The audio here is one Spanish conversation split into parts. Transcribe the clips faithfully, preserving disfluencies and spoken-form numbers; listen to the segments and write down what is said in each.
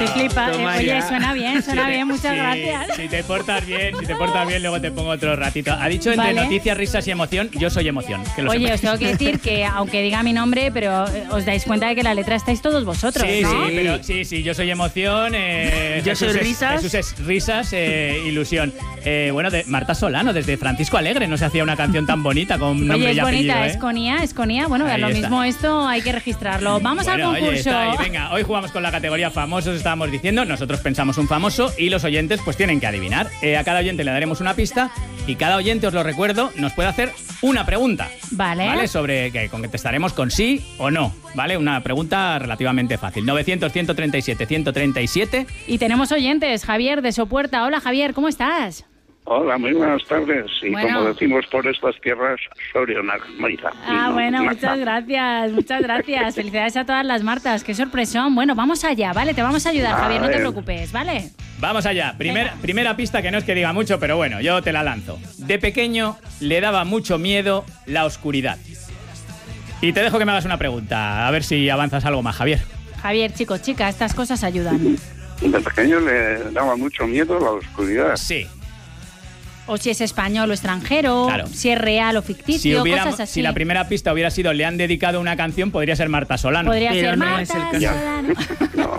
Estoy flipando. Toma Oye, ya. suena bien, suena Sí, bien, muchas sí, gracias. Si te portas bien, si te portas bien, luego te pongo otro ratito. Ha dicho entre Vale. noticias, risas y emoción, yo soy emoción. Que lo Oye, sepáis. os tengo que decir que, aunque diga mi nombre, pero eh, os dais cuenta de que la letra estáis todos vosotros, Sí, ¿no? sí, pero sí, sí, yo soy emoción. Eh, Yo Jesús soy es- risas. Jesús es risas, eh, ilusión. Eh, bueno, de Marta Solano, desde Francisco Alegre, no se hacía una canción tan bonita con nombre Oye, y es bonita, apellido, ¿eh? es conía, es conía. Bueno, Ahí lo está. mismo esto hay que registrarlo. Vamos Bueno, al oye, concurso. está ahí. Venga, hoy jugamos con la categoría famosos, estábamos diciendo. Nosotros pensamos un famoso y los oyentes pues tienen que adivinar. Eh, a cada oyente le daremos una pista y cada oyente, os lo recuerdo, nos puede hacer una pregunta. Vale. ¿Vale? Sobre que contestaremos con sí o no. ¿Vale? Una pregunta relativamente fácil. novecientos, ciento treinta y siete, ciento treinta y siete. Y tenemos oyentes. Javier de Sopuerta. Hola, Javier, ¿cómo estás? Hola, muy buenas tardes. Y Bueno. como decimos por estas tierras, Soriona, Maita. Ah, bueno, muchas gracias, muchas gracias. Felicidades a todas las Martas, qué sorpresón. Bueno, vamos allá, ¿vale? Te vamos a ayudar, A Javier, no te ver. preocupes, ¿vale? Vamos allá. Primer- Venga. primera pista que no es que diga mucho, pero bueno, yo te la lanzo. De pequeño le daba mucho miedo la oscuridad. Y te dejo que me hagas una pregunta, a ver si avanzas algo más, Javier. Javier, chico, chica, estas cosas ayudan. De pequeño le daba mucho miedo la oscuridad. Sí. O si es español o extranjero, Claro. si es real o Si, ficticio, hubiera- cosas así. si la primera pista hubiera sido le han dedicado una canción, podría ser Marta Solano. Podría Pero ser no Marta es el caso. Solano. No.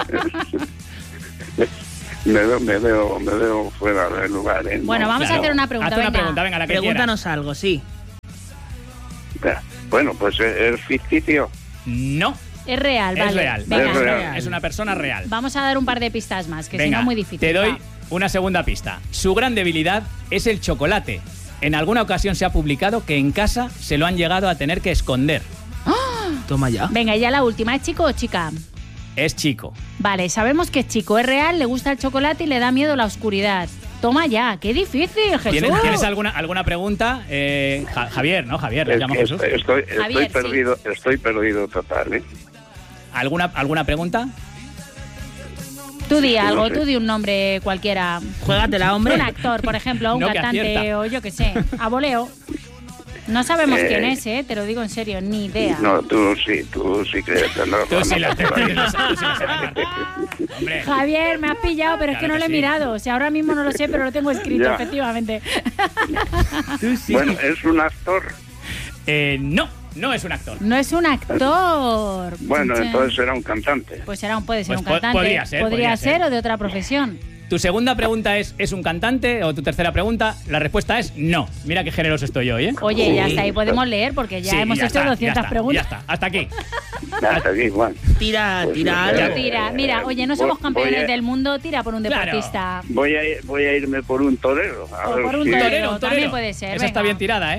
me, veo, me, veo, me veo fuera del lugar. ¿eh? Bueno, No. vamos Claro. a hacer una pregunta, Haz una venga. pregunta, venga, la que Pregúntanos algo, sí. Ya. Bueno, pues es, es ficticio. quieras. No, Es real, es vale. real. Venga, Es real. Es una persona real. vamos a dar un par de pistas más, que si Venga, no muy difícil. te doy va. una segunda pista. Su gran debilidad es el chocolate. En alguna ocasión se ha publicado que en casa se lo han llegado a tener que esconder. Toma ya. Venga, ya la última, ¿es chico o chica? Es chico. Vale, sabemos que es chico, es real, le gusta el chocolate y le da miedo la oscuridad. Toma ya, qué difícil, Jesús. ¿Tienes, ¿tienes alguna, alguna pregunta? Eh, Ja- Javier, ¿no? Javier, le Es llamo que Jesús. estoy, estoy, estoy Javier, sí. perdido, estoy perdido total, ¿eh? ¿Alguna, ¿Alguna pregunta? Tú di No algo, sé. tú di un nombre cualquiera. Juégatela, hombre. Un actor, por ejemplo, un No, que cantante acierta. o yo qué sé, a voleo. No sabemos Eh, quién es, ¿eh? Te lo digo en serio, ni idea. No, tú sí, tú sí que tendrás Tú sí la razón. tú sí la sabes, tú sí la sabes. Hombre, Javier, me has pillado, pero es Claro que no que lo he sí. mirado. O sea, ahora mismo no lo sé, pero lo tengo escrito, Ya. efectivamente. Tú sí. Bueno, es un actor. eh, no, no es un actor. No es un actor. Bueno, Chan. entonces era un cantante. Pues será un, puede ser Pues un po- cantante. podría ser, podría ser ser. o de otra profesión. Tu segunda pregunta es, ¿es un cantante? O tu tercera pregunta, la respuesta es no. Mira qué generoso estoy hoy, ¿eh? Oye, ya está, ahí podemos leer porque ya Sí, hemos ya hecho está, doscientas ya está, preguntas. Ya está, hasta aquí. Hasta aquí, Juan. Tira, Pues tira no algo. sé. Tú tira, mira, oye, no somos Voy- campeones voy a- del mundo, tira por un Claro. deportista. Voy a, ir- voy a irme por un torero. A O ver por un si- torero. Torero, un torero. también puede ser, Esa venga. está bien tirada, ¿eh?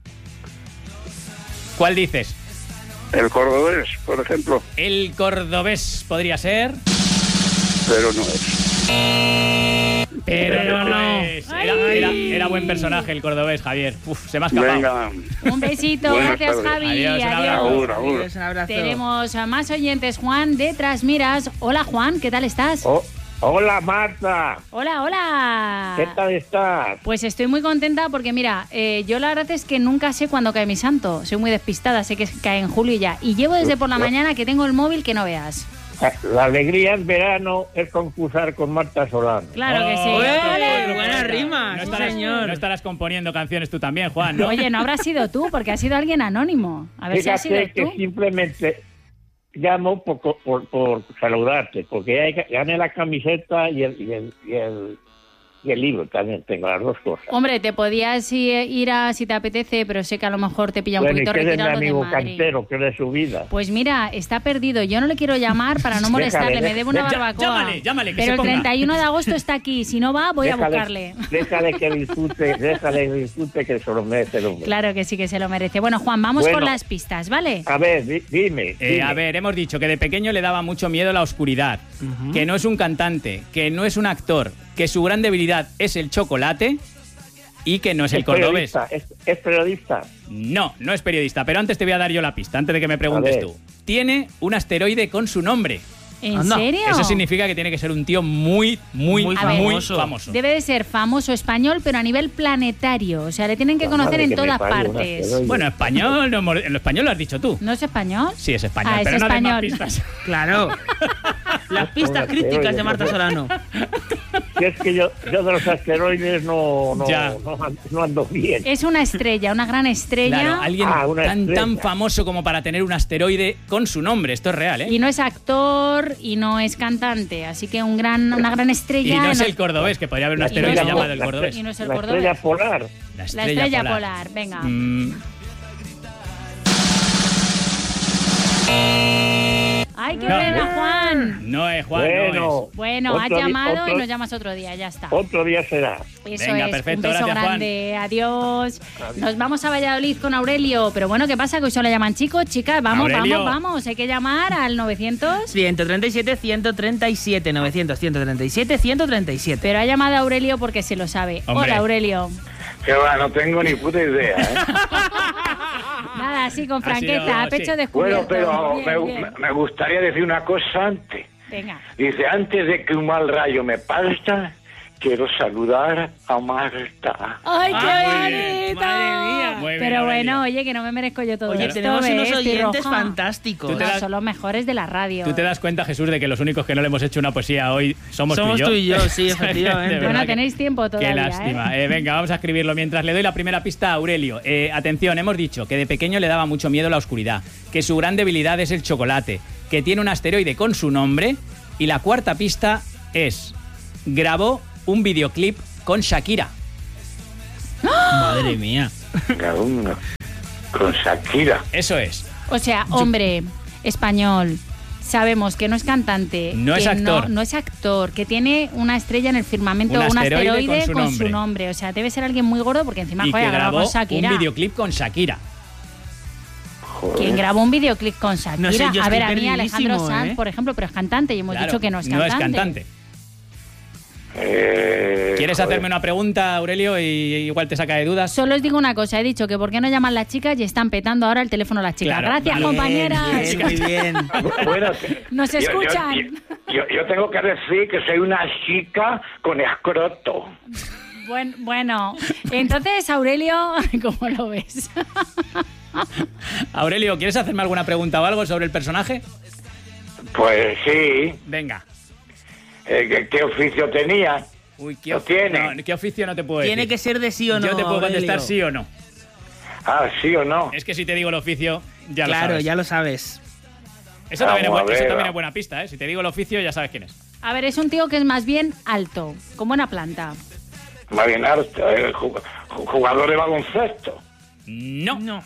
¿Cuál dices? El cordobés, por ejemplo, El cordobés podría ser, pero no es. pero no, no. es. Era, era- era buen personaje el cordobés, Javier. Uf, se me ha escapado. Venga. Un besito, Buenas gracias tardes. Javi. Adiós, un abrazo. Agur, agur. Adiós, un abrazo. Tenemos a más oyentes, Juan de Trasmiras. Hola Juan, ¿qué tal estás? Oh, hola, Marta. Hola, hola. ¿Qué tal estás? Pues estoy muy contenta porque mira, eh, yo la verdad es que nunca sé cuándo cae mi santo. Soy muy despistada, sé que cae en julio y ya. Y llevo desde por la mañana que tengo el móvil que no veas. La alegría en verano es concursar con Marta Solano. Claro que sí. Oh, ¡Ole! otro Buena poeta. rima, No sí, estarás, señor. no estarás componiendo canciones tú también, Juan, ¿no? Oye, no habrá sido tú, porque ha sido alguien anónimo. A ver si ha sido Fíjate que tú. simplemente llamo por, por, por saludarte, porque hay que- gané la camiseta y el, y el, y el, y el libro también, tengo las dos cosas. Hombre, te podías i- ir a si te apetece, pero sé que a lo mejor te pilla un Bueno, y poquito que es de mi retirado de amigo Madrid. cantero, que es de su vida. Pues mira, está perdido. Yo no le quiero llamar para no molestarle. Déjale, Me debe una Ya- barbacoa. llámale, llámale, que pero se el ponga. treinta y uno de agosto está aquí. Si no va, voy a Déjale- buscarle. Déjale que disfrute, déjale que disfrute, que se lo merece el hombre. Claro que sí que se lo merece. Bueno, Juan, vamos Bueno. con las pistas, ¿vale? A ver, di- dime. Eh, dime. a ver, hemos dicho que de pequeño le daba mucho miedo la oscuridad, que no es un cantante, que no es un actor, que su gran debilidad es el chocolate y que no es el Es cordobés. periodista, es, es periodista. No, no es periodista, pero antes te voy a dar yo la pista, antes de que me preguntes A ver. tú. Tiene un asteroide con su nombre. ¿En Anda, serio? Eso significa que tiene que ser un tío muy, muy, Muy muy famoso. famoso. Debe de ser famoso español, pero a nivel planetario. O sea, le tienen que La conocer madre en que me todas parió, un partes. asteroide. Bueno, español, no hemos- en lo español lo has dicho tú. ¿No es español? Sí, es español, Ah, es pero no des más español. pistas. Claro. Las pistas críticas de Marta Solano. Si es que yo, yo de los asteroides no, no, Ya. no, no ando bien. Es una estrella, una gran estrella. Claro, alguien Ah, una tan, estrella. tan famoso como para tener un asteroide con su nombre. Esto es real, ¿eh? Y no es actor y no es cantante, así que un gran, una gran estrella. Y no es en- el cordobés, que podría haber un Y asteroide no es- llamado el cordobés. Y no es el La cordobés. estrella polar. La La estrella polar, venga. Mm, ¡Ay, qué No. pena, Juan! no es Juan, bueno, no Bueno, has otro di- llamado otro- y nos llamas otro día, ya está. Otro día será. Eso Venga, es, perfecto, un beso gracias, Juan. grande, adiós. Nos vamos a Valladolid con Aurelio, pero bueno, ¿qué pasa? Que hoy solo llaman chicos, chicas, vamos, Aurelio. vamos, vamos, hay que llamar al novecientos. ciento treinta y siete, ciento treinta y siete, novecientos, ciento treinta y siete, ciento treinta y siete. Pero ha llamado a Aurelio porque se lo sabe. Hombre. Hola, Aurelio. Que va, no tengo ni puta idea, ¿eh? Nada, así con Ha franqueza, sido- a pecho sí. descubierto. Bueno, pero Bien, me, bien. me gustaría decir una cosa antes. Venga. Dice, antes de que un mal rayo me parta, quiero saludar a Marta. ¡Ay, qué Ah, muy bonito! bien, madre mía. Muy bien, Pero Aurelio. bueno, oye, que no me merezco yo todo Oye, esto. tenemos ¿ves? unos Estoy oyentes roja. fantásticos. Tú te No, das- son los mejores de la radio. ¿Tú te das cuenta, Jesús, de que los únicos que no le hemos hecho una poesía hoy somos, Somos tú tú y y yo? yo, sí, De efectivamente. verdad Bueno, que- tenéis tiempo todavía, Qué lástima. ¿eh? Eh, venga, vamos a escribirlo. Mientras le doy la primera pista a Aurelio. Eh, atención, hemos dicho que de pequeño le daba mucho miedo la oscuridad, que su gran debilidad es el chocolate, que tiene un asteroide con su nombre, y la cuarta pista es: grabó un videoclip con Shakira. Madre mía. Gauna, con Shakira. Eso es. O sea, hombre, español, sabemos que no es cantante, No es que actor. No, no es actor, que tiene una estrella en el firmamento, Un un asteroide asteroide, con su con, nombre. su nombre. O sea, debe ser alguien muy gordo porque encima Y joder, que ha grabado grabó con Shakira. un videoclip con Shakira. Joder. ¿Quién grabó un videoclip con Shakira? No sé, yo a ver, estoy a mí Alejandro perdidísimo, Sanz, ¿eh? por ejemplo, pero es cantante y hemos Claro, dicho que no es No cantante. es cantante. Eh, ¿Quieres joder. hacerme una pregunta, Aurelio, y igual te saca de dudas? Solo os digo una cosa, he dicho que por qué no llaman las chicas y están petando ahora el teléfono las chicas. Claro, Gracias, vale. compañeras. Bien, bien, muy bien. Bueno, Nos yo- yo- escuchan. Yo, yo- yo tengo que decir que soy una chica con escroto. Buen- bueno, entonces, Aurelio, ¿cómo lo ves? Aurelio, ¿quieres hacerme alguna pregunta o algo sobre el personaje? Pues sí. Venga. Eh, ¿qué, qué oficio tenía? Uy, ¿qué, Lo of- tiene. no, ¿qué oficio no te puedo decir? Tiene que ser de sí o no. Yo te puedo contestar Aurelio. sí o no. Ah, ¿sí o no? Es que si te digo el oficio, ya lo Claro, sabes. ya lo sabes. Eso, también es, Vamos a bu- eso ver, también va. es buena pista, ¿eh? Si te digo el oficio, ya sabes quién es. A ver, es un tío que es más bien alto, con buena planta. Más bien harto, eh, ju- ju- jugador de baloncesto. No. No.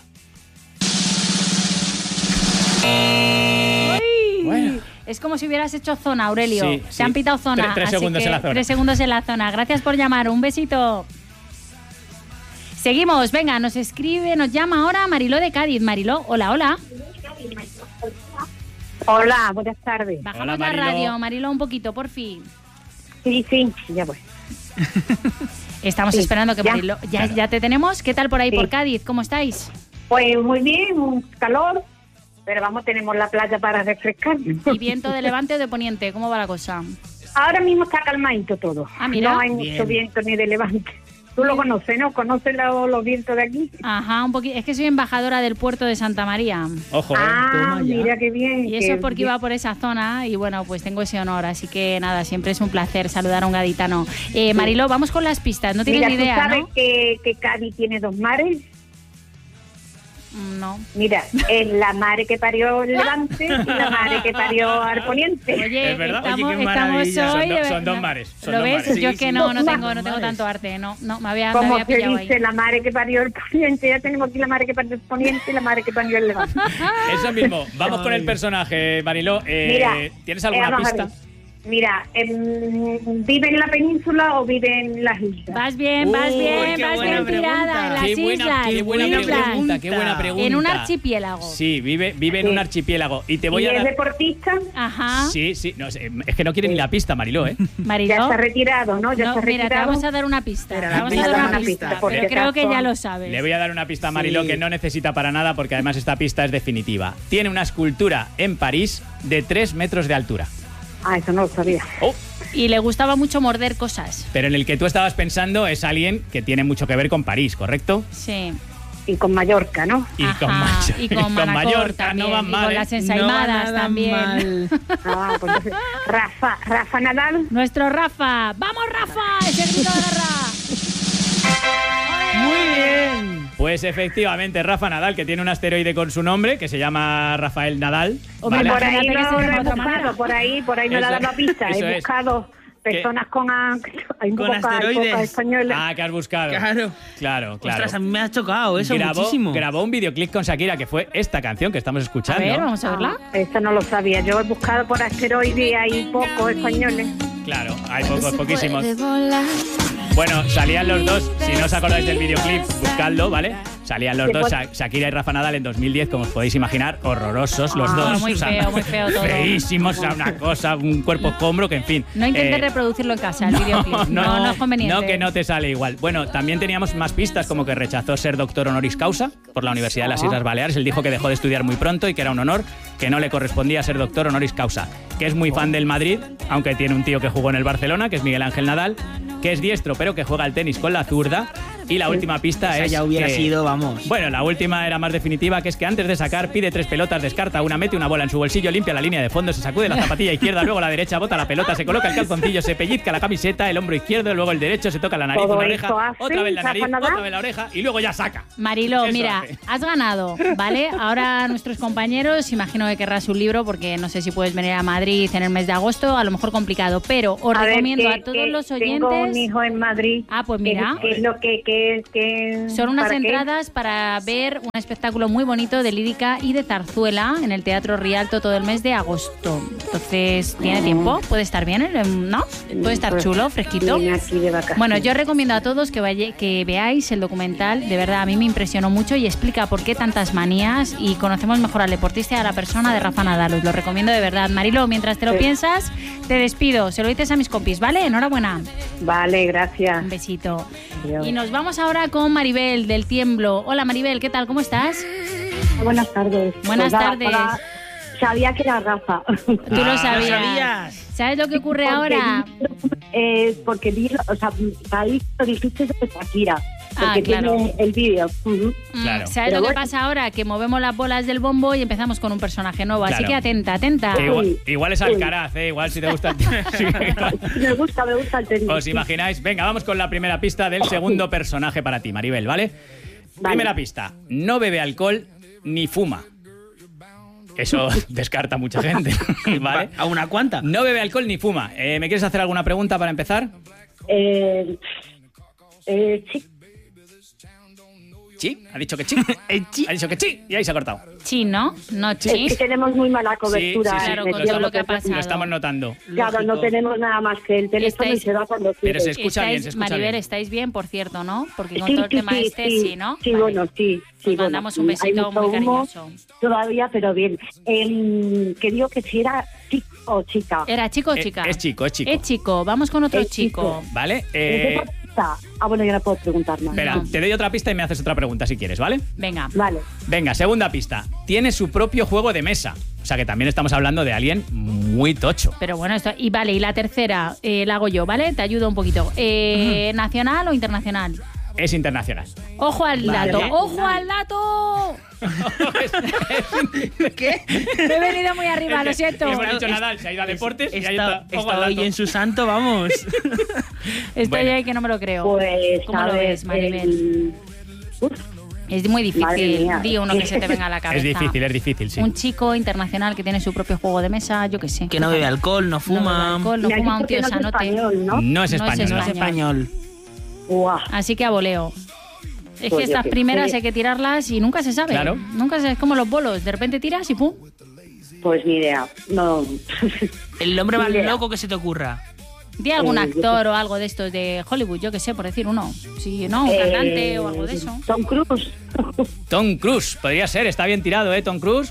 Bueno. Es como si hubieras hecho zona, Aurelio. Sí, Te sí. han pitado zona. Tre- tres así segundos que en la zona. Tres segundos en la zona. Gracias por llamar. Un besito. Seguimos. Venga, nos escribe, nos llama ahora Mariló de Cádiz. Mariló, hola, hola. Hola, buenas tardes. Bajamos Hola, la Mariló. radio, Mariló, un poquito, por fin. Sí, sí, ya voy. Estamos Sí, esperando que ya. Mariló... ¿Ya, ya te tenemos? ¿Qué tal por ahí, Sí. por Cádiz? ¿Cómo estáis? Pues muy bien, un calor, pero vamos, tenemos la playa para refrescar. ¿Y viento de levante o de poniente? ¿Cómo va la cosa? Ahora mismo está calmadito todo. Ah, mira. No hay Bien. mucho viento ni de levante. Tú lo conoces, ¿no? ¿Conoces lo- los vientos de aquí? Ajá, un poquito. Es que soy embajadora del puerto de Santa María. Ojo, ¿eh? Ah, toma ya. mira qué bien. Y eso qué es porque bien. iba por esa zona y bueno, pues tengo ese honor. Así que nada, siempre es un placer saludar a un gaditano. Eh, Mariló, vamos con las pistas. No tienes Mira, ni tú idea, sabes ¿no? que, que Cádiz tiene dos mares. Mm, No. Mira, es la mare que parió el levante y la mare que parió al poniente. Oye, Es verdad. estamos, Oye, qué estamos maravilla. hoy... Son do- de son ver- dos no. mares, son ¿Lo dos ves? mares. Yo Sí, es que sí, no, sí. no Dos tengo, no tengo mares. tanto arte. No, no, me había, me Como había se pillado ahí. dice, la madre que parió el poniente, ya tenemos aquí la madre que parió el poniente y la madre que parió el levante. Eso mismo. Vamos con el personaje, Mariló. Eh, Mira, ¿Tienes eh, alguna vamos a pista? ver. Mira, em, ¿vive en la península o vive en las islas? Vas bien, vas Uy, bien, qué vas buena bien tirada pregunta. en las Qué buena, islas. qué buena islas. pregunta, qué buena pregunta. En un archipiélago. Sí, vive, vive en Sí. un archipiélago. Y te voy ¿Y a es dar... deportista? Ajá. Sí, sí. No, sé, es que no quiere ni la pista, Mariló, ¿eh? Mariló. Ya está retirado, ¿no? Ya No, está mira, te retirado. vamos a dar una pista. Pero Te la vamos a pista, dar una la pista. pista, por Pero si creo que acaso. ya lo sabes. Le voy a dar una pista a Mariló Sí. que no necesita para nada porque además esta pista es definitiva. Tiene una escultura en París de tres metros de altura. Ah, eso no lo sabía. Oh, Y le gustaba mucho morder cosas. pero en el que tú estabas pensando es alguien que tiene mucho que ver con París, ¿correcto? Sí. y con Mallorca, ¿no? Y con, Ajá, Mallorca, y con Manacor Mallorca también, no van y mal, con ¿eh? las No va ensaimadas nada también. mal. Ah, pues entonces, Rafa, Rafa Nadal. Nuestro Rafa. ¡Vamos, Rafa! Ese grito de guerra. Muy bien. Pues efectivamente, Rafa Nadal, que tiene un asteroide con su nombre, que se llama Rafael Nadal. Hombre, ¿vale? Por ahí Imagínate que no se lo llama he de otra buscado, manera. por ahí, por ahí no le Eso he dado la es, pista. eso He es. buscado personas con, a- hay Con poca- hay asteroides. pocas españoles. Ah, que has buscado. Claro. Claro, claro. Ostras, a mí me ha chocado eso grabó, muchísimo. grabó un videoclip con Shakira, que fue esta canción que estamos A escuchando. ver, vamos a verla. Ah, Eso no lo sabía. Yo he buscado por asteroides y hay pocos españoles. Claro, hay pocos, poquísimos. Bueno, salían los dos, si no os acordáis del videoclip, buscadlo, ¿vale? Salían los Sí, dos, pues- Sha- Shakira y Rafa Nadal en dos mil diez, como os podéis imaginar, horrorosos los Ah, dos. muy feo, muy feo todo. Feísimos, o sea, una cosa, un cuerpo escombro, que en fin. No intentes eh, reproducirlo en casa, el videoclip. No, no, es conveniente. No, que no te sale igual. Bueno, también teníamos más pistas, como que rechazó ser doctor honoris causa por la Universidad de las Islas Baleares. Él dijo que dejó de estudiar muy pronto y que era un honor, que no le correspondía ser doctor honoris causa. Que es muy fan del Madrid, aunque tiene un tío que jugó en el Barcelona, que es Miguel Ángel Nadal, que es diestro, pero que juega al tenis con la zurda. Y la última pista Esa es ya hubiera que- sido, vamos. Bueno, la última era más definitiva, que es que antes de sacar pide tres pelotas, descarta una, mete una bola en su bolsillo, limpia la línea de fondo, se sacude la zapatilla izquierda, luego la derecha, bota la pelota, se coloca el calzoncillo, se pellizca la camiseta, el hombro izquierdo, luego el derecho, se toca la nariz, Todo una esto oreja, hace otra vez la nariz, Rafa Nadal. otra vez la oreja y luego ya saca. Marilo, Eso mira, hace. has ganado, ¿vale? Ahora nuestros compañeros, imagino que querrás un libro porque no sé si puedes venir a Madrid en el mes de agosto, a lo mejor complicado, pero os A ver, recomiendo que- a todos que los Tengo un oyentes... hijo en Madrid. Ah, pues ¿Qué- mira. ¿Qué es lo que, que, que Son unas para qué? entradas para ver un espectáculo muy bonito de lírica y de zarzuela en el Teatro Rialto todo el mes de agosto. Entonces, ¿tiene tiempo? ¿Puede estar bien? eh? ¿No? ¿Puede estar Pues, chulo, fresquito? Viene aquí de vacaciones. Bueno, yo recomiendo a todos que, vaya, que veáis el documental. De verdad, a mí me impresionó mucho y explica por qué tantas manías y conocemos mejor al deportista y a la persona de Rafa Nadal. Os lo recomiendo de verdad. Marilo, mientras te lo Sí. piensas, te despido. Se lo dices a mis compis, ¿vale? Enhorabuena. Vale, gracias. Un besito. Adiós. Y nos vamos ahora con Maribel del Tiemblo. Hola Maribel, ¿qué tal? ¿Cómo estás? Buenas tardes. Buenas Pues nada, tardes. para- Sabía que era Rafa. Tú Ah, lo lo sabías. sabías. ¿Sabes lo que ocurre ahora? Eh, porque vi, o sea, ahí lo dijiste de Shakira. Porque Ah, claro. tiene el vídeo. Ujú. Mm, Claro. ¿Sabes Pero lo que bueno. pasa ahora? Que movemos las bolas del bombo y empezamos con un personaje nuevo. Así Claro. que atenta, atenta. Que igual, Uy. igual es Alcaraz, ¿eh? Igual si te gusta el Sí, igual. Me gusta, me gusta el tenis. ¿Os imagináis? Venga, vamos con la primera pista del segundo personaje para ti, Maribel, ¿vale? Vale. Primera pista. No bebe alcohol ni fuma. Eso descarta mucha gente, ¿vale? ¿A una cuanta? No bebe alcohol ni fuma. Eh, ¿Me quieres hacer alguna pregunta para empezar? Eh, eh, sí. ¿Sí? ¿Ha dicho que sí? Eh, chi. Ha dicho que sí y ahí se ha cortado. Sí, ¿no? No, Es sí. que tenemos muy mala cobertura. Sí, sí, sí. Claro, en con el todo lo tiempo que ha que- pasado. Lo estamos notando. Claro, no Lógico. tenemos nada más que el teléfono Estáis- y se va cuando Pero quiere. se escucha bien, Estáis, se escucha Maribel, bien. estáis bien, por cierto, ¿no? Porque con Sí, todo el sí, tema sí, este, sí, sí, ¿no? Sí, Vale. bueno, sí. sí Os bueno, mandamos un hay besito mucho muy humo cariñoso. Todavía, pero bien. Eh, que digo que si era chico o chica. ¿Era chico o Eh, chica? es chico, es chico. Es chico. Vamos con otro Es chico. chico. ¿Vale? ¿Es Eh, de pista? Ah, bueno, ya no puedo preguntar más. espera, No. te doy otra pista y me haces otra pregunta si quieres, ¿vale? Venga. Vale. Venga, segunda pista. Tiene su propio juego de mesa. O sea que también estamos hablando de alguien muy tocho. Pero bueno, esto. Y vale, y la tercera eh, la hago yo, ¿vale? Te ayudo un poquito. Eh, ¿Nacional o internacional? Es internacional. ¡Ojo al Vale. dato! ¡Ojo al dato! ¿Qué? Me he venido muy arriba, lo siento. Hemos dicho Nadal, se ha ido a deportes y ahí Está, está. Ojo al está hoy dato. en su santo, vamos. Estoy Bueno. ahí que no me lo creo. Pues, ¿Cómo a lo ver, ves, Maribel? el- Uf, Es muy Madre difícil. mía. Di uno que se te venga a la cabeza. Es difícil, es difícil, sí. Un chico internacional que tiene su propio juego de mesa, yo qué sé. Que no bebe alcohol, no No bebe fuma. alcohol, no me ha fuma dicho un que tío no es sanote. español, ¿no? No es No es español. No es español. Buah. Así que a voleo. Es Pues que yo estas qué primeras sé. hay que tirarlas y nunca se sabe. Claro. Nunca se sabe. Es como los bolos. De repente tiras y pum. Pues ni idea. No. El hombre más Ni idea. loco que se te ocurra. Di algún Eh, actor o algo de estos de Hollywood, yo qué sé, por decir uno. Sí, no, un Eh, cantante o algo de eso. Tom Cruise. Tom Cruise, podría ser, está bien tirado, ¿eh? Tom Cruise.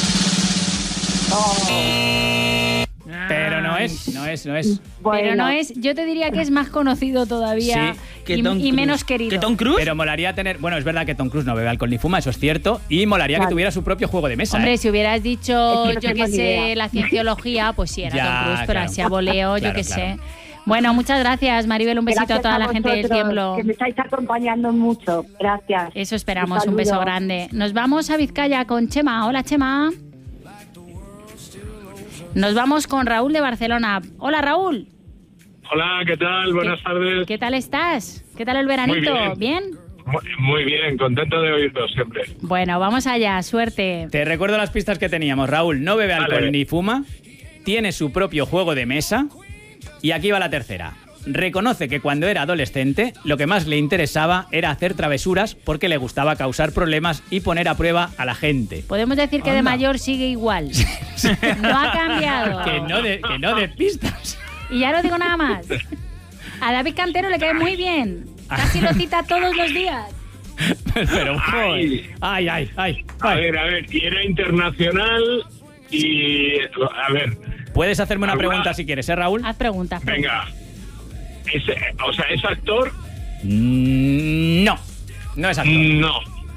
Pero no es, no es, no es. Bueno, Pero no es, yo te diría que es más conocido todavía Sí, Que y, Tom y Cruise. menos querido. ¿Que Tom Cruise? Pero molaría tener. Bueno, es verdad que Tom Cruise no bebe alcohol ni fuma, eso es cierto. Y molaría que Vale. tuviera su propio juego de mesa. Hombre, ¿eh? si hubieras dicho, Es que no yo tengo qué ni sé, idea. la cienciología, pues sí, era Ya, Tom Cruise, pero claro. así a voleo, yo Claro, qué claro. sé. Bueno, muchas gracias, Maribel. Un besito Gracias a toda la gente del vosotros, Tiemblo. que me estáis acompañando mucho. Gracias. Eso esperamos, Un un beso saludo. grande. Nos vamos a Vizcaya con Chema. Hola, Chema. Nos vamos con Raúl de Barcelona. Hola, Raúl. Hola, ¿qué tal? Buenas ¿Qué, tardes. ¿Qué tal estás? ¿Qué tal el veranito? Muy bien. Muy, muy bien, contento de oírlos siempre. Bueno, vamos allá, suerte. Te recuerdo las pistas que teníamos. Raúl no bebe alcohol Vale. ni fuma, tiene su propio juego de mesa y aquí va la tercera. Reconoce que cuando era adolescente lo que más le interesaba era hacer travesuras porque le gustaba causar problemas y poner a prueba a la gente. Podemos decir que de Anda. mayor sigue igual. No ha cambiado. Que no de, que no de pistas. Y ya no digo nada más. A David Cantero le cae muy bien. Casi lo cita todos los días. Pero, Ay. ay, ay, ay. A ay. ver, a ver, y era internacional y... A ver, Puedes hacerme una ¿Alguna? pregunta si quieres, ¿eh, Raúl? Haz preguntas. venga. ¿Es, o sea, ¿es actor? Mm, No, no es actor. No.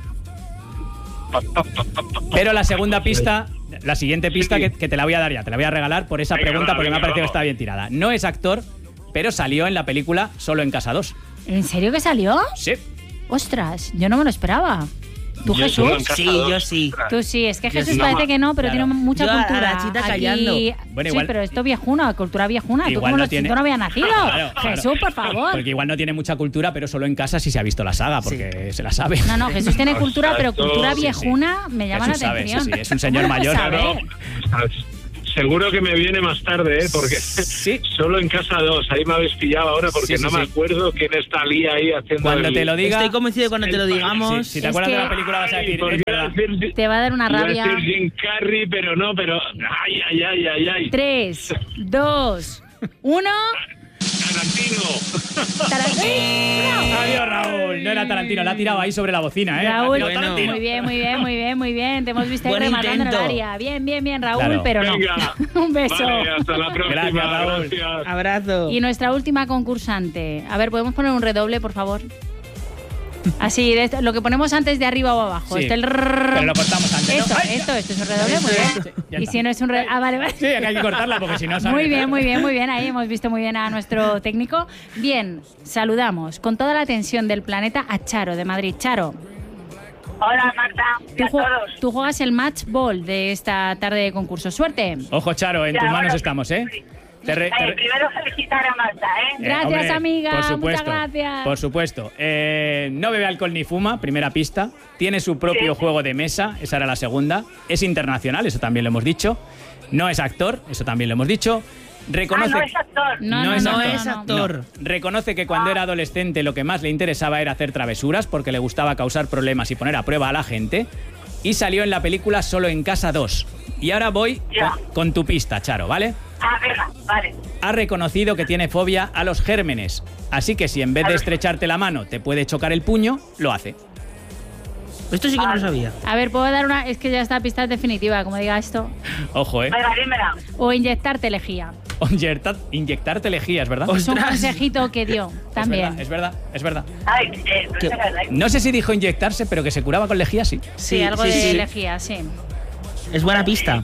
Pero la segunda pista, la siguiente pista que, que te la voy a dar ya, te la voy a regalar por esa Venga, pregunta va, porque me ha venga, parecido que vamos. está bien tirada. No es actor, pero salió en la película Solo en Casa dos. ¿En serio que salió? Sí. Ostras, yo no me lo esperaba. ¿Tú, Yo solo en Jesús? casa Sí, dos. yo sí. Tú sí, es que Yo Jesús sí. parece que no, pero Claro. tiene mucha Yo a la cultura. chita Aquí- callando. Bueno, sí, igual- pero esto viejuna, cultura viejuna. Igual Tú como no los tiene- tú no habías nacido. Claro, claro. Jesús, por favor. Porque igual no tiene mucha cultura, pero solo en casa sí se ha visto la saga, porque se la sabe. No, no, Jesús tiene cultura, pero Exacto, cultura sí, sí. viejuna me llama Jesús la sabe, atención. sí, sí, es un señor ¿Cómo mayor. sabe? Claro. Seguro que me viene más tarde, ¿eh? Porque Sí. solo en casa dos. Ahí me habéis pillado ahora porque Sí, sí, no me sí. acuerdo quién está Lee ahí haciendo Cuando el- te lo diga... Estoy convencido de cuando te lo Sí, digamos. Si te Es acuerdas que- de la película vas a Ay, decir, porque es iba a verdad. decir- Te va a dar una iba a rabia. decir Jim Carrey, pero no, pero... Ay, ay, ay, ay, ay. Tres, dos, uno. Tarantino. Tarantino. Adiós, Raúl. No era Tarantino, la ha tirado ahí sobre la bocina, ¿eh? Raúl, La ha tirado Bueno. Tarantino. muy bien, muy bien, muy bien, muy bien. Te hemos visto ahí Buen rematando en el intento. área. Bien, bien, bien, Raúl, Claro. pero no. Venga. Un beso. Vale, hasta la próxima. Gracias, Raúl. Gracias. Abrazo. Y nuestra última concursante. A ver, ¿podemos poner un redoble, por favor? Así, de esto- lo que ponemos antes de arriba o abajo. Sí, Esto, el pero lo cortamos antes, ¿no? Esto, ¡Ay! esto, esto es un redoble, muy bien. ya Y está. si no es un redoble... Ah, vale, vale. Sí, que hay que cortarla porque si no sale. Muy bien, muy bien, muy bien. Ahí hemos visto muy bien a nuestro técnico. Bien, saludamos con toda la atención del planeta a Charo de Madrid. Charo, Hola, Marta. Y tú, a ju- todos. tú juegas el match ball de esta tarde de concurso. Suerte. Ojo, Charo, en Ya, tus manos bueno, estamos, ¿eh? Te re- te Eh, re- primero felicitar a Marta, ¿eh? Eh, Gracias, hombre, amiga. Por Muchas supuesto. gracias. Por supuesto. Eh, no bebe alcohol ni fuma, primera pista. Tiene su propio Sí. juego de mesa, esa era la segunda. Es internacional, eso también lo hemos dicho. No es actor, eso también lo hemos dicho. Reconoce... Ah, no es actor. No, No no, es no, actor. No es no. actor. No. Reconoce que cuando era adolescente lo que más le interesaba era hacer travesuras porque le gustaba causar problemas y poner a prueba a la gente. Y salió en la película Solo en Casa dos. Y ahora voy Ya. con, con tu pista, Charo, ¿vale? Ah, venga, vale. Ha reconocido que tiene fobia a los gérmenes. Así que si en vez de estrecharte la mano te puede chocar el puño, lo hace. Esto sí que no lo sabía. A ver, puedo dar una... Es que ya está, pista definitiva, como diga esto. Ojo, ¿eh? Venga, dímela. O inyectarte lejía. O inyectar, inyectarte lejías, ¿verdad? Es un Ostras. consejito que dio también. Es verdad, es verdad, es verdad. Ay, eh, no ¿Qué? sé, ¿verdad? No sé si dijo inyectarse, pero que se curaba con lejías, sí. Sí, algo sí, de sí. lejía, sí. Es buena pista.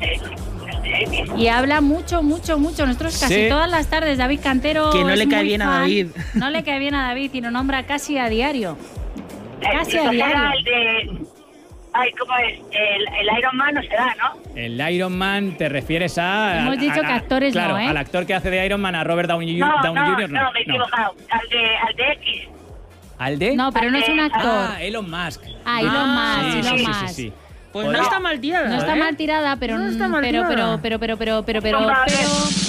Y habla mucho, mucho, mucho. Nosotros casi Sí. todas las tardes, David Cantero. Que no es le cae muy bien a fan. David. No le cae bien a David y lo nombra casi a diario. Eh, Casi a entonces era diario. el de... Ay, ¿cómo es? El, el Iron Man no será, ¿no? El Iron Man te refieres a... Hemos a- dicho a- que actores claro, no, ¿eh? al actor que hace de Iron Man, a Robert Downey, No, Downey no, junior no, No, me he equivocado. Al de, al de X. ¿Al de? No, pero no es un actor. Ah, Elon Musk. Ah, Elon Ah, Musk, sí, Elon sí, sí, Musk. sí, sí. Pues Podría- no está mal tirada. No está ¿eh? mal tirada, pero No está mal pero, pero, tirada. pero, pero, pero, pero, pero, Vale. pero.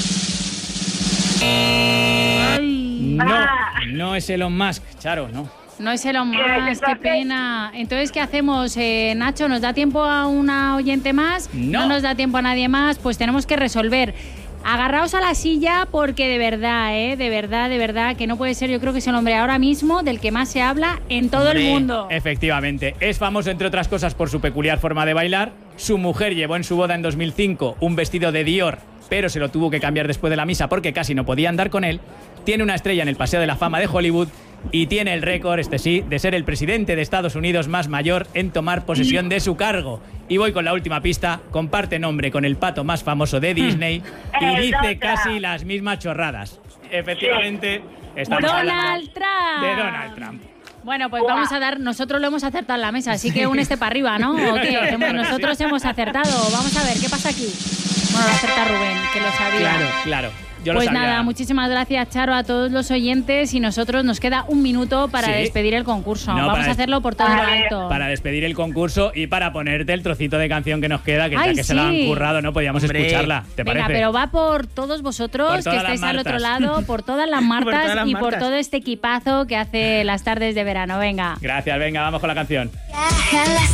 Ay. No, Ah. no es Elon Musk, Charo, no. No es Elon ¿Qué es, Musk, qué entonces? pena. Entonces, ¿qué hacemos, eh, Nacho? ¿Nos da tiempo a una oyente más? No. nos da tiempo a nadie más, pues tenemos que resolver. Agarraos a la silla porque de verdad, ¿eh? De verdad, de verdad, que no puede ser. Yo creo que es el hombre ahora mismo del que más se habla en todo el Hombre, mundo. Efectivamente, es famoso entre otras cosas por su peculiar forma de bailar. Su mujer llevó en su boda en dos mil cinco un vestido de Dior, pero se lo tuvo que cambiar después de la misa porque casi no podía andar con él. Tiene una estrella en el Paseo de la Fama de Hollywood y tiene el récord, este sí, de ser el presidente de Estados Unidos más mayor en tomar posesión de su cargo. Y voy con la última pista, comparte nombre con el pato más famoso de Disney y El dice Donald casi Trump. las mismas chorradas. efectivamente, estamos Donald hablando Trump. de Donald Trump. Bueno, pues vamos a dar, nosotros lo hemos acertado en la mesa, así que un este para arriba, ¿no? ¿O qué? Hemos- nosotros hemos acertado. Vamos a ver, ¿qué pasa aquí? Bueno, lo acerta Rubén, que lo sabía. Claro, claro. Yo lo Pues sabía. nada, muchísimas gracias, Charo, a todos los oyentes y nosotros nos queda un minuto para Sí. despedir el concurso. No, Vamos para a hacerlo por todo lo alto. Para despedir el concurso y para ponerte el trocito de canción que nos queda, que Ay, ya que se la han sí. currado, no podíamos Hombre. escucharla. ¿Te Venga, parece? pero va por todos vosotros Por que todas estáis las al otro Martas. lado, por todas las Martas todas las y por Martas. todo este equipazo que hace las tardes de verano. Venga. Gracias, venga, vamos con la canción. A las